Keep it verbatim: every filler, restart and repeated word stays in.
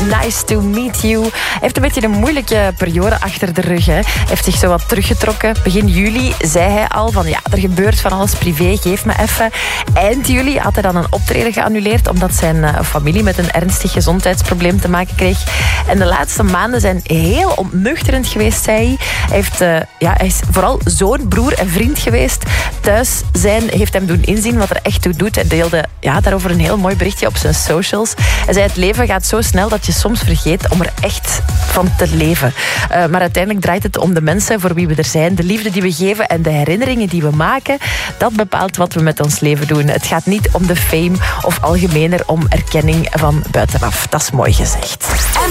Nice to meet you. Hij heeft een beetje een moeilijke periode achter de rug. Hè. Hij heeft zich zo wat teruggetrokken. Begin juli zei hij al van ja, er gebeurt van alles privé, geef me even. Eind juli had hij dan een optreden geannuleerd omdat zijn uh, familie met een ernstig gezondheidsprobleem te maken kreeg. En de laatste maanden zijn heel ontnuchterend geweest, zei hij. Hij, heeft, uh, ja, hij is vooral zoon, broer en vriend geweest. Thuis zijn heeft hem doen inzien wat er echt toe doet. Hij deelde ja, daarover een heel mooi berichtje op zijn socials. Hij zei, het leven gaat zo snel dat je soms vergeet om er echt van te leven. Uh, maar uiteindelijk draait het om de mensen voor wie we er zijn, de liefde die we geven en de herinneringen die we maken. Dat bepaalt wat we met ons leven doen. Het gaat niet om de fame of algemener om erkenning van buitenaf. Dat is mooi gezegd.